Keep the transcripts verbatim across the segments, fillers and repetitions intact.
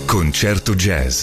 Concerto Jazz.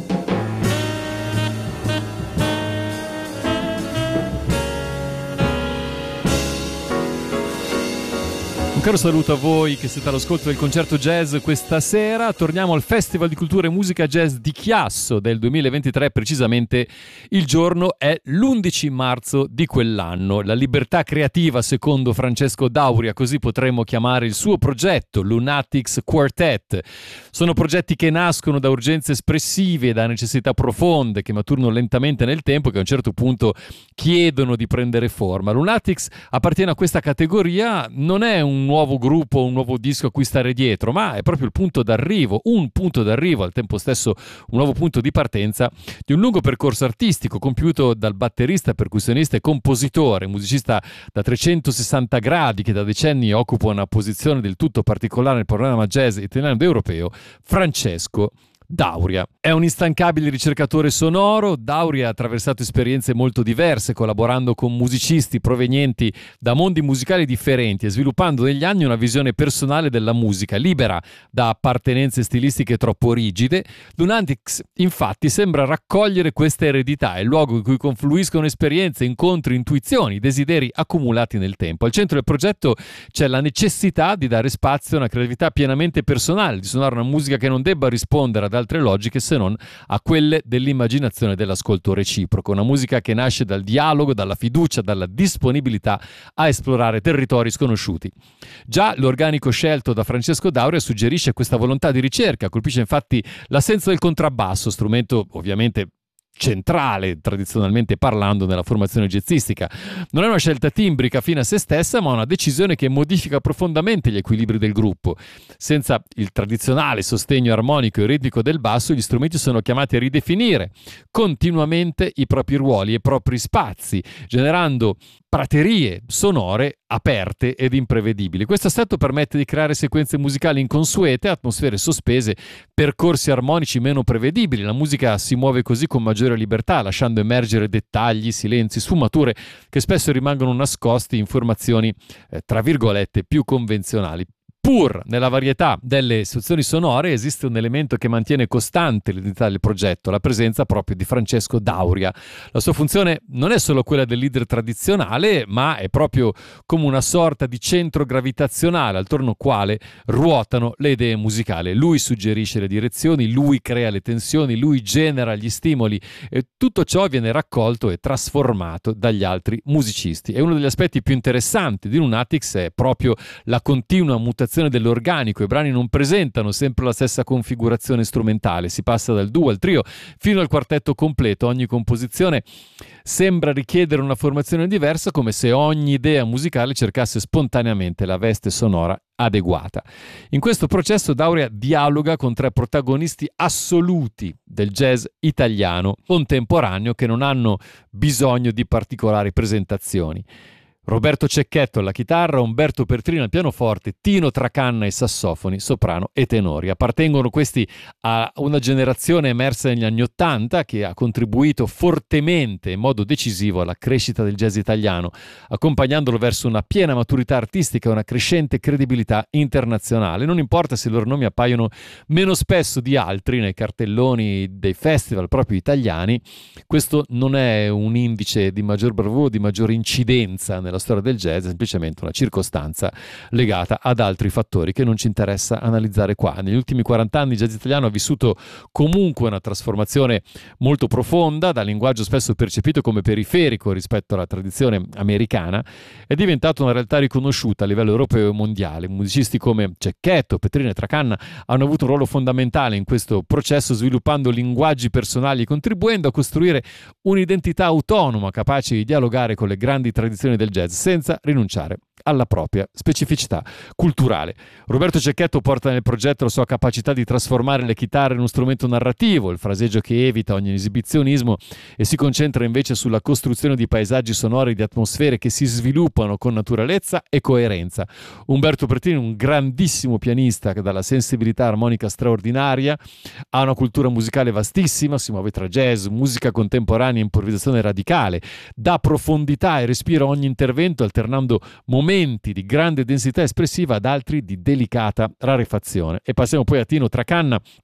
Un caro saluto a voi che siete all'ascolto del Concerto Jazz questa sera. Torniamo al Festival di Cultura e Musica Jazz di Chiasso del duemilaventitré, precisamente il giorno è l'undici marzo di quell'anno. La libertà creativa, secondo Francesco Dauria, così potremmo chiamare il suo progetto, Lunatics Quartet. Sono progetti che nascono da urgenze espressive, da necessità profonde, che maturano lentamente nel tempo e che a un certo punto chiedono di prendere forma. Lunatics appartiene a questa categoria, non è un nuovo gruppo, un nuovo disco a cui stare dietro, ma è proprio il punto d'arrivo, un punto d'arrivo, al tempo stesso un nuovo punto di partenza di un lungo percorso artistico compiuto dal batterista, percussionista e compositore, musicista da trecentosessanta gradi che da decenni occupa una posizione del tutto particolare nel panorama jazz italiano ed europeo, Francesco Dauria. È un instancabile ricercatore sonoro. Dauria ha attraversato esperienze molto diverse, collaborando con musicisti provenienti da mondi musicali differenti e sviluppando negli anni una visione personale della musica, libera da appartenenze stilistiche troppo rigide. Lunatics, infatti, sembra raccogliere questa eredità, è il luogo in cui confluiscono esperienze, incontri, intuizioni, desideri accumulati nel tempo. Al centro del progetto c'è la necessità di dare spazio a una creatività pienamente personale, di suonare una musica che non debba rispondere ad altre logiche se non a quelle dell'immaginazione e dell'ascolto reciproco. Una musica che nasce dal dialogo, dalla fiducia, dalla disponibilità a esplorare territori sconosciuti. Già l'organico scelto da Francesco Dauria suggerisce questa volontà di ricerca, colpisce infatti l'assenza del contrabbasso, strumento ovviamente centrale, tradizionalmente parlando, nella formazione jazzistica. Non è una scelta timbrica fine a se stessa, ma una decisione che modifica profondamente gli equilibri del gruppo. Senza il tradizionale sostegno armonico e ritmico del basso, gli strumenti sono chiamati a ridefinire continuamente i propri ruoli e i propri spazi, generando praterie sonore aperte ed imprevedibili. Questo assetto permette di creare sequenze musicali inconsuete, atmosfere sospese, percorsi armonici meno prevedibili. La musica si muove così con maggiore libertà, lasciando emergere dettagli, silenzi, sfumature che spesso rimangono nascosti in formazioni, eh, tra virgolette, più convenzionali. Pur nella varietà delle sezioni sonore esiste un elemento che mantiene costante l'identità del progetto, la presenza proprio di Francesco Dauria. La sua funzione non è solo quella del leader tradizionale, ma è proprio come una sorta di centro gravitazionale attorno al quale ruotano le idee musicali. Lui suggerisce le direzioni, lui crea le tensioni, lui genera gli stimoli e tutto ciò viene raccolto e trasformato dagli altri musicisti. E uno degli aspetti più interessanti di Lunatics è proprio la continua mutazione dell'organico. I brani non presentano sempre la stessa configurazione strumentale, si passa dal duo al trio fino al quartetto completo. Ogni composizione sembra richiedere una formazione diversa, come se ogni idea musicale cercasse spontaneamente la veste sonora adeguata. In questo processo Dauria dialoga con tre protagonisti assoluti del jazz italiano contemporaneo che non hanno bisogno di particolari presentazioni. Roberto Cecchetto alla chitarra, Umberto Pertrino al pianoforte, Tino Tracanna ai sassofoni, soprano e tenori. Appartengono questi a una generazione emersa negli anni Ottanta che ha contribuito fortemente in modo decisivo alla crescita del jazz italiano, accompagnandolo verso una piena maturità artistica e una crescente credibilità internazionale. Non importa se i loro nomi appaiono meno spesso di altri nei cartelloni dei festival proprio italiani, questo non è un indice di maggior bravura o di maggiore incidenza nella storia del jazz, è semplicemente una circostanza legata ad altri fattori che non ci interessa analizzare qua. Negli ultimi quaranta anni il jazz italiano ha vissuto comunque una trasformazione molto profonda, dal linguaggio spesso percepito come periferico rispetto alla tradizione americana, è diventato una realtà riconosciuta a livello europeo e mondiale. Musicisti come Cecchetto, Petrino e Tracanna hanno avuto un ruolo fondamentale in questo processo, sviluppando linguaggi personali e contribuendo a costruire un'identità autonoma capace di dialogare con le grandi tradizioni del jazz senza rinunciare alla propria specificità culturale. Roberto Cecchetto porta nel progetto la sua capacità di trasformare le chitarre in uno strumento narrativo, il fraseggio che evita ogni esibizionismo e si concentra invece sulla costruzione di paesaggi sonori e di atmosfere che si sviluppano con naturalezza e coerenza. Umberto Pertini, un grandissimo pianista che dalla sensibilità armonica straordinaria, ha una cultura musicale vastissima, si muove tra jazz, musica contemporanea e improvvisazione radicale, dà profondità e respiro a ogni intervento alternando momenti di grande densità espressiva ad altri di delicata rarefazione. E passiamo poi a Tino Tracanna,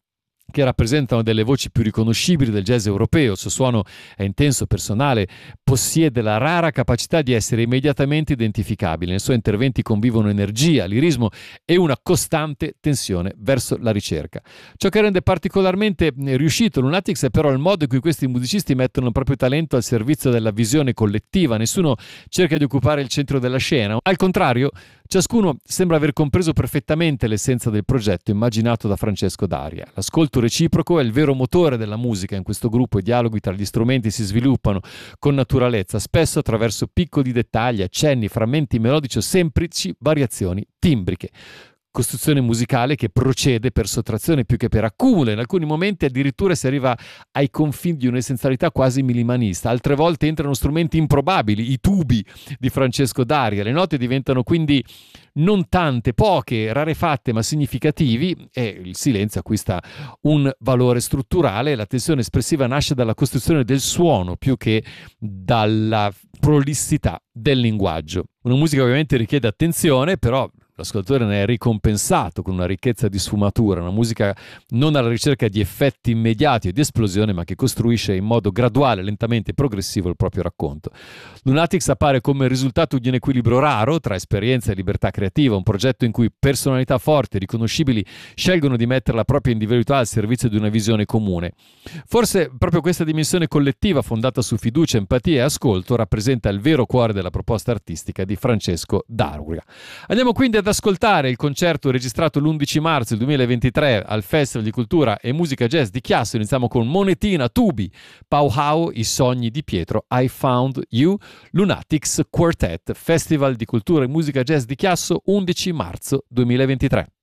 che rappresentano delle voci più riconoscibili del jazz europeo. Il suo suono è intenso, personale, possiede la rara capacità di essere immediatamente identificabile. Nei suoi interventi convivono energia, lirismo e una costante tensione verso la ricerca. Ciò che rende particolarmente riuscito Lunatics è però il modo in cui questi musicisti mettono il proprio talento al servizio della visione collettiva. Nessuno cerca di occupare il centro della scena. Al contrario, ciascuno sembra aver compreso perfettamente l'essenza del progetto immaginato da Francesco Daria. L'ascolto reciproco è il vero motore della musica in questo gruppo. I dialoghi tra gli strumenti si sviluppano con naturalezza, spesso attraverso piccoli dettagli, accenni, frammenti melodici o semplici variazioni timbriche. Costruzione musicale che procede per sottrazione più che per accumulo. In alcuni momenti addirittura si arriva ai confini di un'essenzialità quasi minimalista. Altre volte entrano strumenti improbabili, i tubi di Francesco Daria. Le note diventano quindi non tante, poche, rarefatte ma significativi, e il silenzio acquista un valore strutturale. La tensione espressiva nasce dalla costruzione del suono più che dalla prolissità del linguaggio. Una musica ovviamente richiede attenzione, però l'ascoltatore ne è ricompensato con una ricchezza di sfumatura, una musica non alla ricerca di effetti immediati o di esplosione, ma che costruisce in modo graduale, lentamente e progressivo il proprio racconto. Lunatics appare come il risultato di un equilibrio raro tra esperienza e libertà creativa, un progetto in cui personalità forti e riconoscibili scelgono di mettere la propria individualità al servizio di una visione comune. Forse proprio questa dimensione collettiva, fondata su fiducia, empatia e ascolto, rappresenta il vero cuore della proposta artistica di Francesco Daria. Andiamo quindi ad ascoltare il concerto registrato l'undici marzo duemilaventitré al Festival di Cultura e Musica Jazz di Chiasso. Iniziamo con Monetina, Tubi, Pau Hau, I sogni di Pietro, I Found You, Lunatics Quartet, Festival di Cultura e Musica Jazz di Chiasso, undici marzo duemilaventitré.